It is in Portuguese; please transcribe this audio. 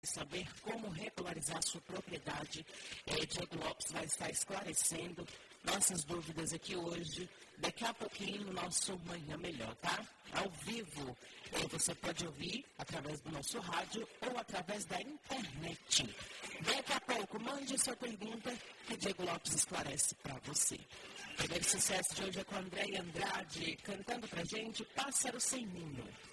saber como regularizar sua propriedade. Diego Lopes vai estar esclarecendo nossas dúvidas aqui hoje. Daqui a pouquinho, no nosso Manhã Melhor, tá? Ao vivo, você pode ouvir através do nosso rádio ou através da internet. Daqui a pouco, mande sua pergunta que Diego Lopes esclarece para você. O primeiro sucesso de hoje é com Andréia Andrade, cantando pra gente Pássaro Sem Ninho.